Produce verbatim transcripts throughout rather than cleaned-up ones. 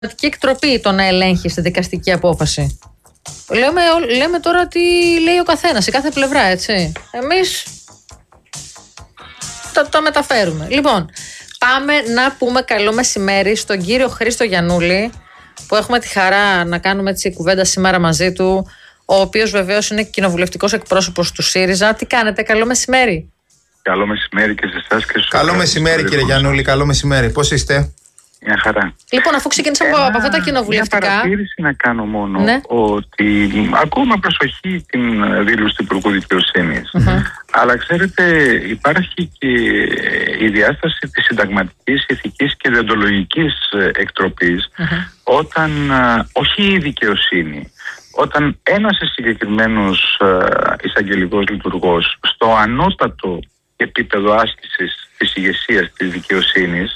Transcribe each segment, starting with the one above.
εκτροπή το να ελέγχει στη δικαστική απόφαση. Λέμε, λέμε τώρα τι λέει ο καθένας, σε κάθε πλευρά, έτσι. Εμείς τα, τα μεταφέρουμε. Λοιπόν, πάμε να πούμε καλό μεσημέρι στον κύριο Χρήστο Γιαννούλη, που έχουμε τη χαρά να κάνουμε έτσι κουβέντα σήμερα μαζί του, ο οποίος βεβαίως είναι κοινοβουλευτικός εκπρόσωπος του ΣΥΡΙΖΑ. Τι κάνετε, καλό μεσημέρι. Καλό μεσημέρι και σε εσάς και στους Καλό μεσημέρι, κύριε Γιαννούλη, καλό μεσημέρι. Πώς είστε? Μια χαρά. Λοιπόν, αφού ξεκίνησαμε Ένα, από αυτά τα κοινοβουλευτικά. Μια παρατήρηση να κάνω μόνο, ναι. ότι ακόμα προσοχή την δήλωση του Υπουργού Δικαιοσύνης. Mm-hmm. Αλλά ξέρετε, υπάρχει και η διάσταση της συνταγματικής, ηθικής και διοντολογικής εκτροπής, mm-hmm. όταν, όχι η δικαιοσύνη, όταν ένας συγκεκριμένος εισαγγελικός λειτουργός στο ανώτατο επίπεδο άσκησης της ηγεσίας της δικαιοσύνης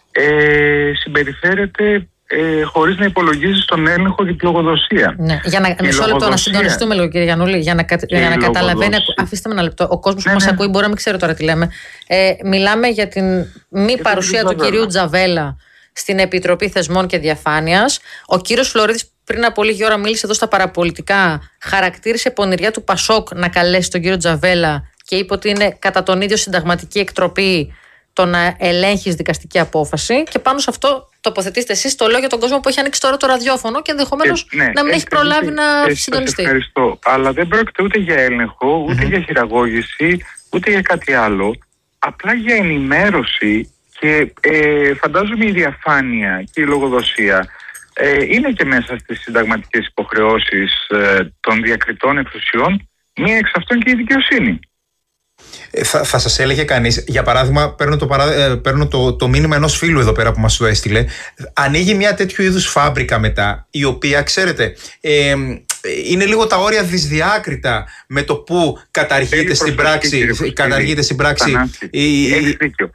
Ε, συμπεριφέρεται ε, χωρίς να υπολογίζει στον έλεγχο και τη λογοδοσία. Ναι. Για να, μισό λεπτό να συντονιστούμε λίγο, κύριε Γιαννούλη, για να, για να καταλαβαίνει. Αφήστε με ένα λεπτό. Ο κόσμος ναι, που μας ναι. ακούει μπορεί να μην ξέρει τώρα τι λέμε. Ε, μιλάμε για την μη και παρουσία του κυρίου Τζαβέλα στην Επιτροπή Θεσμών και Διαφάνειας. Ο κύριος Φλωρίδης πριν από λίγη ώρα μίλησε εδώ στα παραπολιτικά, χαρακτήρισε πονηριά του Πασόκ να καλέσει τον κύριο Τζαβέλα και είπε ότι είναι κατά τον ίδιο συνταγματική εκτροπή το να ελέγχεις δικαστική απόφαση, και πάνω σε αυτό τοποθετήστε εσείς. Το λέω για τον κόσμο που έχει ανοίξει τώρα το ραδιόφωνο και ενδεχομένως ε, ναι, να μην έχει προλάβει ε, να ε, συντονιστεί. Ευχαριστώ. Αλλά δεν πρόκειται ούτε για έλεγχο, ούτε mm-hmm. για χειραγώγηση, ούτε για κάτι άλλο. Απλά για ενημέρωση και ε, φαντάζομαι η διαφάνεια και η λογοδοσία ε, είναι και μέσα στις συνταγματικές υποχρεώσεις ε, των διακριτών εξουσιών, μία εξ αυτών και η δικαιοσύνη. Θα, θα σας έλεγε κανείς, για παράδειγμα, παίρνω, το, παρά, παίρνω το, το μήνυμα ενός φίλου εδώ πέρα που μας το έστειλε. Ανοίγει μια τέτοιου είδους φάμπρικα μετά, η οποία, ξέρετε, ε, είναι λίγο τα όρια δυσδιάκριτα με το που καταργείται στην πράξη, καταργείται στην πράξη η, η,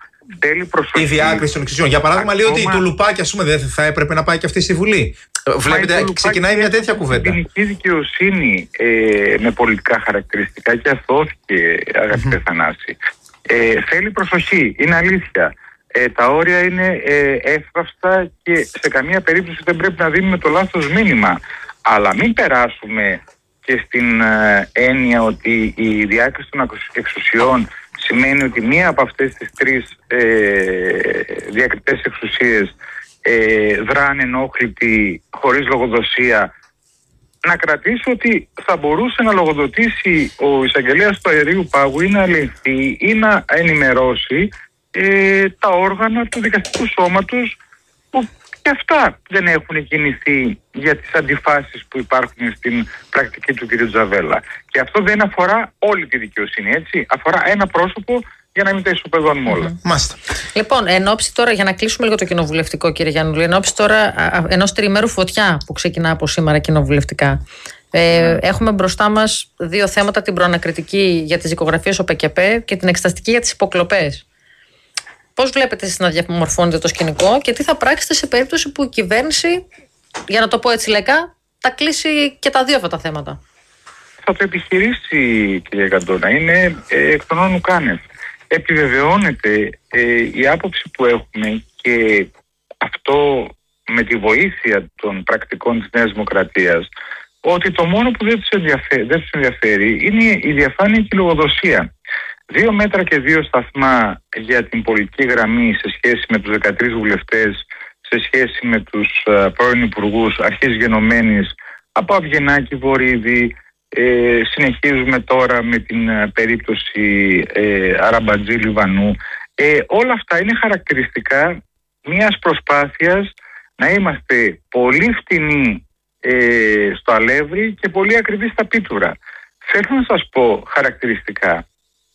η διάκριση των εξουσιών. Για παράδειγμα, λέει ότι η Τουλουπάκη, ας πούμε, δεν θα έπρεπε να πάει και αυτή στη Βουλή. Βλέπετε, ξεκινάει μια τέτοια κουβέντα. Η ποινική δικαιοσύνη ε, με πολιτικά χαρακτηριστικά και αθώθηκε, αγαπητέ mm-hmm. Θανάση. Ε, θέλει προσοχή, είναι αλήθεια. Ε, τα όρια είναι ε, εύθραυστα και σε καμία περίπτωση δεν πρέπει να δίνουμε το λάθος μήνυμα. Αλλά μην περάσουμε και στην ε, έννοια ότι η διάκριση των εξουσιών σημαίνει ότι μία από αυτές τις τρεις ε, διακριτές εξουσίες Ε, δράνε ενόχλητη, χωρίς λογοδοσία. Να κρατήσω ότι θα μπορούσε να λογοδοτήσει ο εισαγγελέας του αερίου πάγου ή να ελεγχθεί ή να ενημερώσει ε, τα όργανα του δικαστικού σώματος, που και αυτά δεν έχουν κινηθεί για τις αντιφάσεις που υπάρχουν στην πρακτική του κ. Τζαβέλα. Και αυτό δεν αφορά όλη τη δικαιοσύνη, έτσι. Αφορά ένα πρόσωπο, για να μην τα ισοπεδώνουμε όλα. Mm-hmm. Μάλιστα. Λοιπόν, εν ώψη τώρα, για να κλείσουμε λίγο το κοινοβουλευτικό, κύριε Γιαννούλη, εν ώψη τώρα ενός τριημέρου φωτιά που ξεκινά από σήμερα κοινοβουλευτικά, ε, mm. έχουμε μπροστά μας δύο θέματα: την προανακριτική για τις δικογραφίες ΟΠΕΚΕΠΕ και την εξεταστική για τις υποκλοπές. Πώς βλέπετε εσείς να διαμορφώνετε το σκηνικό και τι θα πράξετε σε περίπτωση που η κυβέρνηση, για να το πω έτσι λεκά, τα κλείσει και τα δύο αυτά τα θέματα? Θα το επιχειρήσει, κύριε Καντώνα. Είναι ε, εκ των όνου κάνευ. Επιβεβαιώνεται ε, η άποψη που έχουμε, και αυτό με τη βοήθεια των πρακτικών της Νέας Δημοκρατίας, ότι το μόνο που δεν τους ενδιαφέρει, δεν τους ενδιαφέρει είναι η διαφάνεια και η λογοδοσία. Δύο μέτρα και δύο σταθμά για την πολιτική γραμμή σε σχέση με τους δεκατρείς βουλευτές, σε σχέση με τους uh, πρώην υπουργούς αρχής γενομένης από Αυγενάκη, Βορίδη. Ε, συνεχίζουμε τώρα με την ε, περίπτωση ε, Αραμπατζή Λιβανού. Ε, όλα αυτά είναι χαρακτηριστικά μιας προσπάθειας να είμαστε πολύ φτηνοί ε, στο αλεύρι και πολύ ακριβείς στα πίτουρα. Θέλω να σας πω χαρακτηριστικά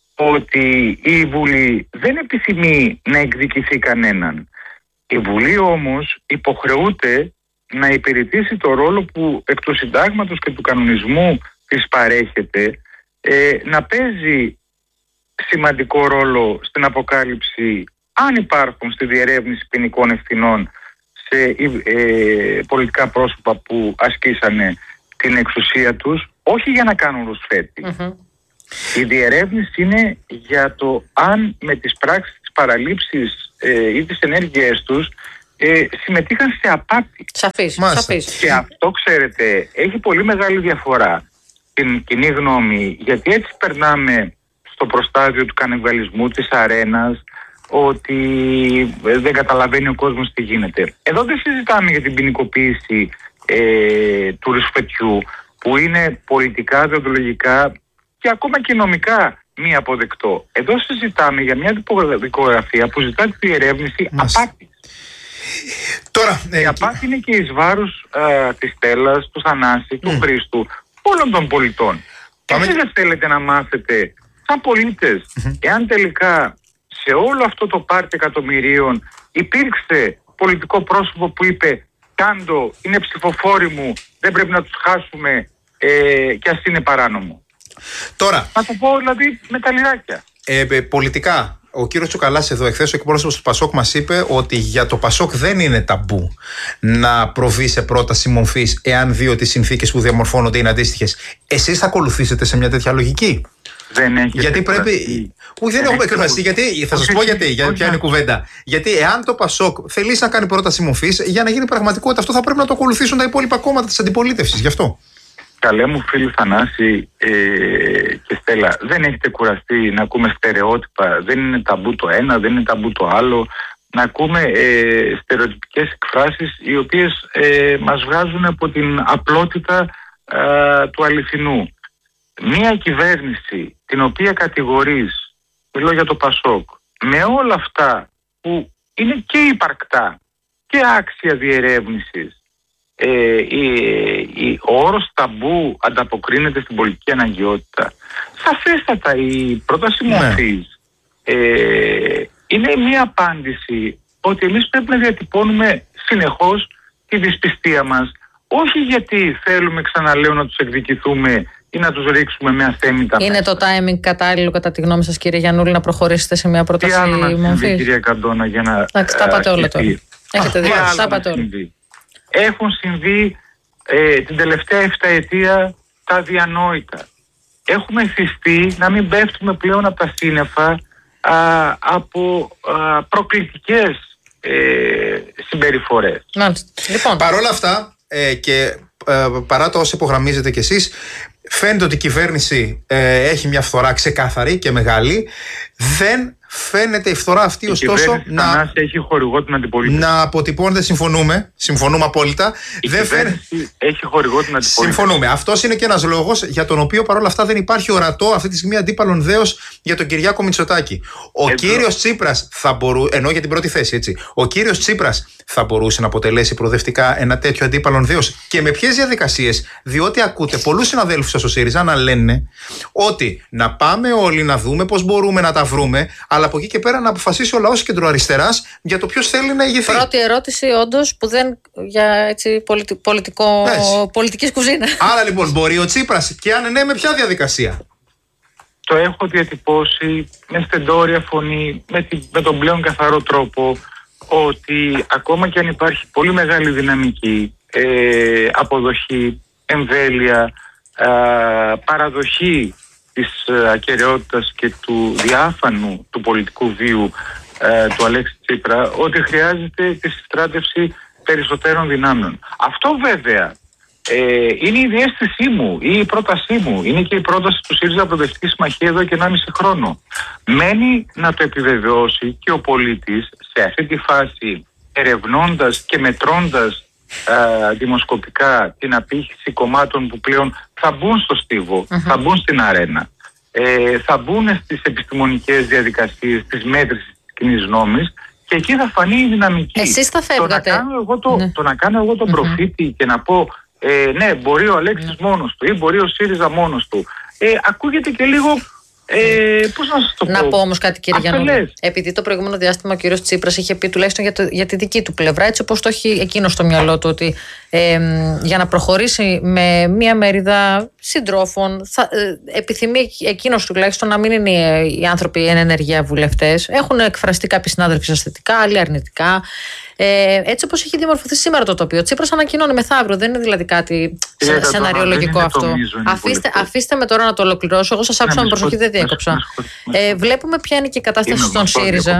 ότι η Βουλή δεν επιθυμεί να εκδικηθεί κανέναν. Η Βουλή όμως υποχρεούται να υπηρετήσει το ρόλο που εκ του συντάγματος και του κανονισμού της παρέχεται, ε, να παίζει σημαντικό ρόλο στην αποκάλυψη, αν υπάρχουν, στη διερεύνηση ποινικών ευθυνών σε ε, πολιτικά πρόσωπα που ασκήσανε την εξουσία τους, όχι για να κάνουν ρουσφέτη. Mm-hmm. Η διερεύνηση είναι για το αν με τις πράξεις, τις παραλήψεις ε, ή τις ενέργειές τους ε, συμμετείχαν σε απάτη. Σαφής, σαφής. Και αυτό, ξέρετε, έχει πολύ μεγάλη διαφορά στην κοινή γνώμη, γιατί έτσι περνάμε στο προστάδιο του κανιβαλισμού, της αρένας, ότι δεν καταλαβαίνει ο κόσμος τι γίνεται. Εδώ δεν συζητάμε για την ποινικοποίηση ε, του ρουσφετιού, που είναι πολιτικά, δεοντολογικά και ακόμα και νομικά μη αποδεκτό. Εδώ συζητάμε για μια δικογραφία που ζητά τη διερεύνηση απάτης. Τώρα, ε, η απάτη είναι και εις βάρος ε, της Στέλλας, του Θανάση, του mm. Χρήστου, όλων των πολιτών. Πάμε... Εσείς δεν θέλετε να μάθετε, σαν πολίτες, mm-hmm. εάν τελικά σε όλο αυτό το πάρτι εκατομμυρίων υπήρξε πολιτικό πρόσωπο που είπε «Κάντο, είναι ψηφοφόροι μου, δεν πρέπει να τους χάσουμε ε, και ας είναι παράνομο». Τώρα, να το πω δηλαδή με τα λιράκια. Ε, ε, πολιτικά, ο κύριος Τσουκαλάς εδώ εχθές, ο εκπρόσωπος του Πασόκ, μας είπε ότι για το Πασόκ δεν είναι ταμπού να προβεί σε πρόταση μορφής εάν δει ότι οι συνθήκες που διαμορφώνονται είναι αντίστοιχες. Εσείς θα ακολουθήσετε σε μια τέτοια λογική? Δεν έχει. Γιατί πρέπει. Όχι, δεν έχουμε εκφραστεί. Γιατί, θα σας πω γιατί, για ποια είναι η κουβέντα. Γιατί εάν το Πασόκ θελήσει να κάνει πρόταση μορφής, για να γίνει πραγματικότητα, αυτό θα πρέπει να το ακολουθήσουν τα υπόλοιπα κόμματα της αντιπολίτευσης. Γι' αυτό. Καλέ μου φίλοι Θανάση ε, και Στέλλα, δεν έχετε κουραστεί να ακούμε στερεότυπα? Δεν είναι ταμπού το ένα, δεν είναι ταμπού το άλλο. Να ακούμε ε, στερεοτυπικές εκφράσεις οι οποίες ε, μας βγάζουν από την απλότητα ε, του αληθινού. Μία κυβέρνηση την οποία κατηγορείς, μιλώ για το Πασόκ, με όλα αυτά που είναι και υπαρκτά και άξια διερεύνησης, ε, η, η, ο όρος ταμπού ανταποκρίνεται στην πολιτική αναγκαιότητα. Σαφέστατα η πρόταση μορφής ε, είναι μία απάντηση ότι εμείς πρέπει να διατυπώνουμε συνεχώς τη δυσπιστία μας, όχι γιατί θέλουμε, ξαναλέω, να τους εκδικηθούμε ή να τους ρίξουμε με αθέμητα μέσα. Είναι το timing κατάλληλο, κατά τη γνώμη σας, κύριε Γιαννούλη, να προχωρήσετε σε μια πρόταση μορφής? Τι άλλο να μορφής? συμβεί, κυρία Καντώνα, για να... Εντάξει, τα πάτε όλα τώρα. Έχετε δει, τα πάτε όλα. Έχουν συμβεί ε, την τελευταία εφταετία τα διανόητα. Έχουμε θυστεί να μην πέφτουμε πλέον από τα σύννεφα α, από α, προκλητικές ε, συμπεριφορές. Λοιπόν. Παρ' όλα αυτά ε, και ε, παρά το όσο υπογραμμίζετε κι εσείς, φαίνεται ότι η κυβέρνηση ε, έχει μια φθορά ξεκάθαρη και μεγάλη. Δεν φαίνεται η φθορά αυτή, η ωστόσο, να, έχει χορηγό την αντιπολίτευση. Να αποτυπώνεται. Συμφωνούμε. Συμφωνούμε απόλυτα. Η δεν φαίνεται. Έχει χορηγό την αντιπολίτευση. Συμφωνούμε. Αυτός είναι και ένας λόγος για τον οποίο παρόλα αυτά δεν υπάρχει ορατό αυτή τη στιγμή αντίπαλον δέος για τον Κυριάκο Μητσοτάκη. Ο Εδώ. κύριος Τσίπρας θα μπορούσε. Ενώ για την πρώτη θέση, έτσι. Ο κύριος Τσίπρας θα μπορούσε να αποτελέσει προοδευτικά ένα τέτοιο αντίπαλον δέος. Και με ποιες διαδικασίες? Διότι ακούτε πολλούς συναδέλφους σας στο ΣΥΡΙΖΑ να λένε ότι να πάμε όλοι να δούμε πώς μπορούμε να τα βρούμε, αλλά από εκεί και πέρα να αποφασίσει ο λαός κεντροαριστεράς για το ποιος θέλει να ηγηθεί. Πρώτη ερώτηση, όντως, που δεν για έτσι, πολιτι, πολιτικό, πολιτικής κουζίνα. Άρα λοιπόν, μπορεί ο Τσίπρας, και αν ναι, με ποια διαδικασία? Το έχω διατυπώσει με στεντόρια φωνή, με, τη, με τον πλέον καθαρό τρόπο, ότι ακόμα και αν υπάρχει πολύ μεγάλη δυναμική, ε, αποδοχή, εμβέλεια, ε, παραδοχή της ακεραιότητας και του διάφανου του πολιτικού βίου ε, του Αλέξη Τσίπρα, ότι χρειάζεται τη συστράτευση περισσότερων δυνάμεων. Αυτό βέβαια ε, είναι η διαίσθησή μου ή η πρότασή μου. Είναι και η πρόταση του ΣΥΡΙΖΑ Προοδευτική Συμμαχία εδώ και ενάμιση χρόνο. Μένει να το επιβεβαιώσει και ο πολίτης σε αυτή τη φάση, ερευνώντας και μετρώντας ε, δημοσκοπικά την απήχηση κομμάτων που πλέον θα μπουν στο στίβο, uh-huh. θα μπουν στην αρένα, ε, θα μπουν στις επιστημονικές διαδικασίες της μέτρησης της κοινής νόμης, και εκεί θα φανεί η δυναμική. Εσείς θα φεύγατε. Το να κάνω εγώ, το, ναι. το να κάνω εγώ τον uh-huh. προφήτη και να πω ε, ναι, μπορεί ο Αλέξης uh-huh. μόνος του ή μπορεί ο ΣΥΡΙΖΑ μόνος του, ε, ακούγεται και λίγο... Ε, πώς να σας το πω. Να πω όμως κάτι, κύριε Γιαννούλη. Επειδή το προηγούμενο διάστημα ο κύριος Τσίπρας είχε πει, τουλάχιστον για, το, για τη δική του πλευρά, έτσι όπως το έχει εκείνο στο μυαλό του, ότι ε, για να προχωρήσει με μία μερίδα συντρόφων, θα, ε, επιθυμεί εκείνος τουλάχιστον να μην είναι οι άνθρωποι εν ενεργεία βουλευτές. Έχουν εκφραστεί κάποιοι συνάδελφοι σας θετικά, άλλοι αρνητικά. Ε, έτσι όπως έχει διαμορφωθεί σήμερα το τοπίο. Τσίπρας ανακοινώνει μεθαύριο. Δεν είναι δηλαδή κάτι σε, σεναριολογικό αυτό. Αφήστε, αφήστε με τώρα να το ολοκληρώσω. Εγώ σας άκουσα με προσοχή, δεν διέκοψα. Ε, βλέπουμε ποια είναι και η κατάσταση στον ΣΥΡΙΖΑ.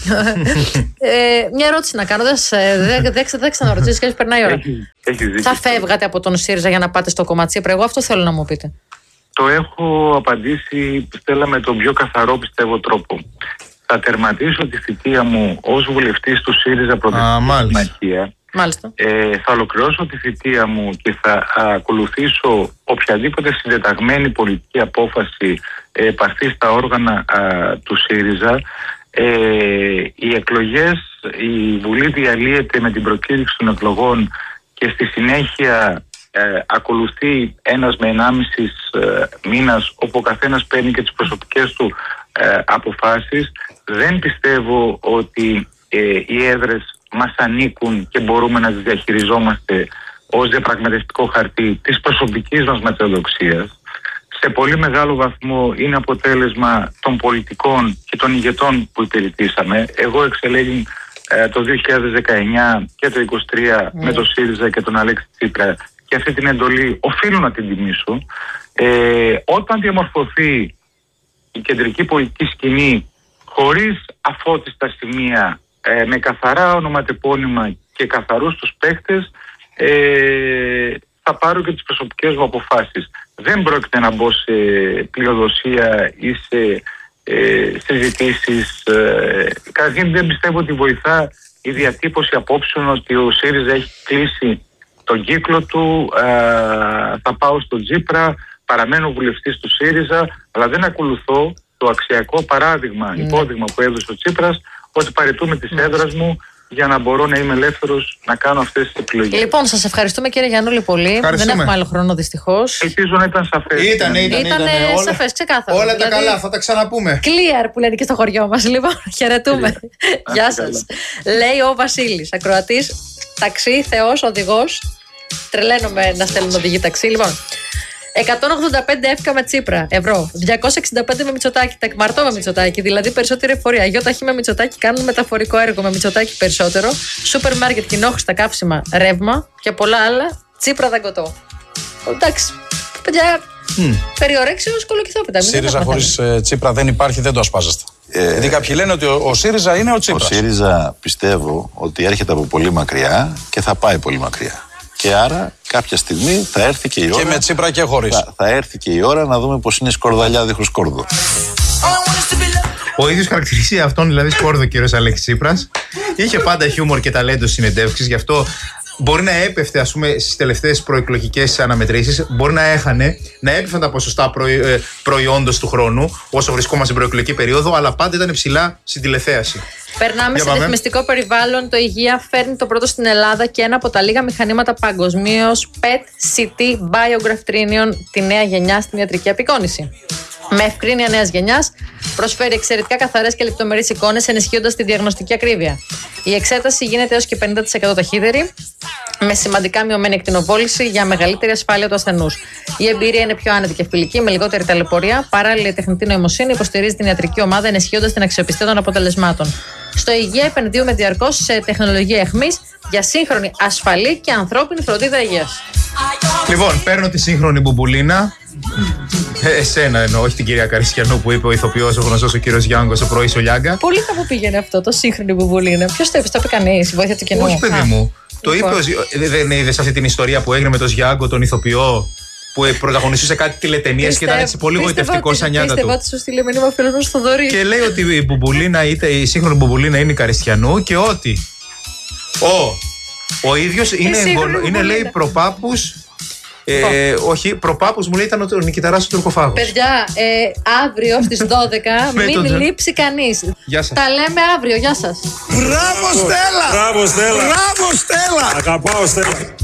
ε, μια ερώτηση να κάνω. Δεν θα ξαναρωτήσεις και περνάει η ώρα. Θα φεύγατε από τον ΣΥΡΙΖΑ για να πάτε στο κόμμα Τσίπρα? Εγώ αυτό θέλω να μου πείτε. Το έχω απαντήσει, Στέλλα, με τον πιο καθαρό πιστεύω τρόπο. Θα τερματίσω τη θητεία μου ως βουλευτής του ΣΥΡΙΖΑ Προοδευτική Συμμαχία. Ε, θα ολοκληρώσω τη θητεία μου και θα ακολουθήσω οποιαδήποτε συντεταγμένη πολιτική απόφαση ε, πάρθει στα όργανα α, του ΣΥΡΙΖΑ. Ε, οι εκλογές, η Βουλή διαλύεται με την προκήρυξη των εκλογών και στη συνέχεια ε, ακολουθεί ένας με ενάμισης ε, μήνας όπου ο καθένας παίρνει και τις προσωπικές του ε, αποφάσεις. Δεν πιστεύω ότι ε, οι έδρες μας ανήκουν και μπορούμε να τις διαχειριζόμαστε ως διαπραγματευτικό χαρτί της προσωπικής μας ματαιοδοξίας. Σε πολύ μεγάλο βαθμό είναι αποτέλεσμα των πολιτικών και των ηγετών που υπηρετήσαμε. Εγώ εξελέγην ε, το δύο χιλιάδες δεκαεννιά και το είκοσι τρία mm. με τον ΣΥΡΙΖΑ και τον Αλέξη Τσίπρα και αυτή την εντολή οφείλω να την τιμήσω. Ε, όταν διαμορφωθεί η κεντρική πολιτική σκηνή χωρίς αφώτιστα σημεία, ε, με καθαρά ονοματεπώνυμα και καθαρούς τους παίκτες, ε, θα πάρω και τις προσωπικές μου αποφάσεις. Δεν πρόκειται να μπω σε πλειοδοσία ή σε ε, συζητήσεις. Ε, Καταρχήν δεν πιστεύω ότι βοηθά η διατύπωση απόψεων ότι ο ΣΥΡΙΖΑ έχει κλείσει τον κύκλο του, ε, θα πάω στον Τσίπρα, παραμένω βουλευτής του ΣΥΡΙΖΑ, αλλά δεν ακολουθώ το αξιακό παράδειγμα, mm. υπόδειγμα που έδωσε ο Τσίπρας, ότι παραιτούμε της έδρας μου για να μπορώ να είμαι ελεύθερος να κάνω αυτές τις επιλογές. Λοιπόν, σας ευχαριστούμε κύριε Γιαννούλη πολύ. Δεν έχουμε άλλο χρόνο δυστυχώς. Ελπίζω να ήταν σαφές. Ήταν, ήταν, ήταν, ήταν όλα, σαφές, ξεκάθαρο. Όλα δηλαδή, τα καλά, θα τα ξαναπούμε. Clear που λένε και στο χωριό μας. Λοιπόν, χαιρετούμε. Γεια σας. Λέει ο Βασίλης, ακροατής, ταξί, θεός, οδηγός. Τρελαίνομαι να στέλνουν οδηγοί ταξί. Λοιπόν, εκατόν ογδόντα πέντε εύκα με Τσίπρα, ευρώ. διακόσια εξήντα πέντε με Μητσοτάκη. Τεκμαρτώ με Μητσοτάκη, δηλαδή περισσότερη εφορία. Γιοταχή με Μητσοτάκη κάνουν μεταφορικό έργο με Μητσοτάκη περισσότερο. Σούπερ μάρκετ, κοινόχρηστα καύσιμα, ρεύμα και πολλά άλλα. Τσίπρα δαγκωτό. Εντάξει. Παιδιά, mm. περιορέξεως κολοκυθόπιτα. ΣΥΡΙΖΑ χωρίς ε, Τσίπρα δεν υπάρχει, δεν το ασπάζεστε. Ε, Γιατί κάποιοι λένε ότι ο, ο ΣΥΡΙΖΑ είναι ο Τσίπρας. Ο ΣΥΡΙΖΑ πιστεύω ότι έρχεται από πολύ μακριά και θα πάει πολύ μακριά. Και άρα κάποια στιγμή θα έρθει και η ώρα. Και με Τσίπρα και χωρίς. Θα, θα έρθει και η ώρα να δούμε πως είναι σκορδαλιά δίχως σκόρδο. Ο ίδιος χαρακτηρίζει αυτόν, δηλαδή σκόρδο, κύριος Αλέξης Τσίπρας. Είχε πάντα χιούμορ και ταλέντο συνεντεύξεις, γι' αυτό μπορεί να έπεφτε, ας πούμε, στις τελευταίες προεκλογικές αναμετρήσεις, μπορεί να έχανε, να έπεφταν τα ποσοστά προϊ, ε, προϊόντος του χρόνου, όσο βρισκόμαστε στην προεκλογική περίοδο, αλλά πάντα ήταν ψηλά στην τηλεθέαση. Περνάμε σε ρυθμιστικό περιβάλλον. Το Υγεία φέρνει το πρώτο στην Ελλάδα και ένα από τα λίγα μηχανήματα παγκοσμίως πι ι τι σι τι Biograph Trinion, τη νέα γενιά στην ιατρική απεικόνηση. Με ευκρίνεια νέας γενιάς, προσφέρει εξαιρετικά καθαρές και λεπτομερείς εικόνες, ενισχύοντας τη διαγνωστική ακρίβεια. Η εξέταση γίνεται έως και πενήντα τοις εκατό ταχύτερη, με σημαντικά μειωμένη εκτινοβόληση για μεγαλύτερη ασφάλεια του ασθενούς. Η εμπειρία είναι πιο άνετη και φιλική, με λιγότερη ταλαιπωρία. Παράλληλα, η τεχνητή νοημοσύνη υποστηρίζει την ιατρική ομάδα, ενισχύοντας την αξιοπιστία των αποτελεσμάτων. Στο Υγεία επενδύουμε διαρκώς σε τεχνολογία αιχμής για σύγχρονη, ασφαλή και ανθρώπινη φροντίδα υγείας. Λοιπόν, παίρνω τη σύγχρονη μπουμπουλίνα. Ε, εσένα εννοώ, όχι την κυρία Καριστιανού που είπε ο ηθοποιός, ο γνωστός ο κύριος Γιάνγκος, ο πρωί ο Λιάγκα. Πολύ κάπου πήγαινε αυτό, το σύγχρονη μπουμπουλίνα. Ποιος το είπε, το είπε κανείς, η βοήθεια του κοινού. Όχι, παιδί μου. Το είπε, δεν είδες αυτή την ιστορία που έγινε με τον Γιάνγκο, τον ηθοποιό, που πρωταγωνιστούσε κάτι τηλετενίες και ήταν έτσι πολύ γοητευτικό σαν νιάτα του. Πιστεύω ότι σου στείλε μήνυμα φίλος μου στο Θοδωρή. Και λέει ότι η μπουμπουλίνα, η σύγχρονη μπουμπουλίνα είναι η Καριστιανού και ότι ο, ο ίδιος είναι, είναι λέει προπάπους. Ε, όχι, προπάπους μου λέει ήταν ο Νικηταράς του Τουρκοφάγος. Παιδιά, ε, αύριο στις δώδεκα μην τον... λείψει κανείς. Τα λέμε αύριο, γεια σας. Μπράβο Στέλλα! Μπράβο Στέλλα! Μπράβο Στέλλα! Αγαπάω Στέλλα!